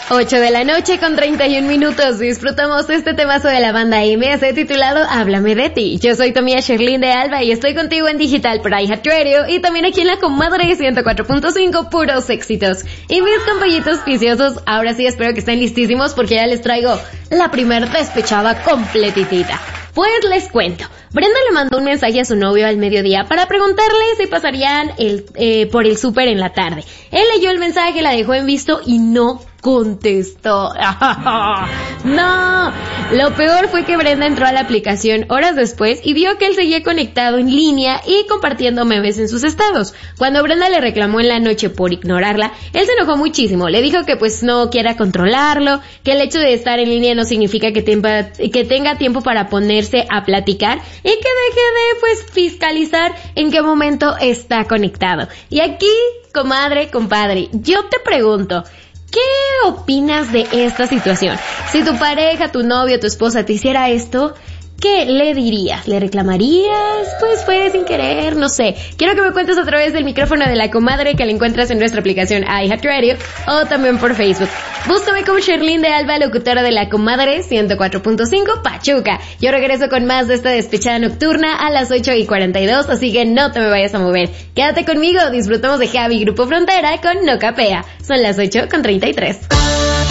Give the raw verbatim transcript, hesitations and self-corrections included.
ocho de la noche con treinta y un minutos. Disfrutamos este temazo de la banda M S titulado Háblame de ti. Yo soy tu amiga Sherlyn de Alba y estoy contigo en digital por iHeartRadio y también aquí en la Comadre ciento cuatro punto cinco, puros éxitos. Y mis compañitos viciosos, ahora sí espero que estén listísimos porque ya les traigo la primer despechada completitita. Pues les cuento, Brenda le mandó un mensaje a su novio al mediodía para preguntarle si pasarían el, eh, por el súper en la tarde. Él leyó el mensaje, la dejó en visto y no contestó. No, lo peor fue que Brenda entró a la aplicación horas después y vio que él seguía conectado en línea y compartiendo memes en sus estados. Cuando Brenda le reclamó en la noche por ignorarla, él se enojó muchísimo. Le dijo que pues no quiera controlarlo, que el hecho de estar en línea no significa que, tempa, que tenga tiempo para ponerse a platicar y que deje de pues fiscalizar en qué momento está conectado. Y aquí, comadre, compadre, yo te pregunto, ¿qué opinas de esta situación? Si tu pareja, tu novio, tu esposa te hiciera esto, ¿qué le dirías? ¿Le reclamarías? Pues fue sin querer, no sé. Quiero que me cuentes a través del micrófono de la comadre que la encuentras en nuestra aplicación iHeartRadio o también por Facebook. Búscame como Sherlyn de Alba, locutora de la Comadre ciento cuatro punto cinco Pachuca. Yo regreso con más de esta despechada nocturna a las ocho y cuarenta y dos, así que no te me vayas a mover. Quédate conmigo, disfrutamos de Javi Grupo Frontera con No Capea. Son las ocho con treinta y tres.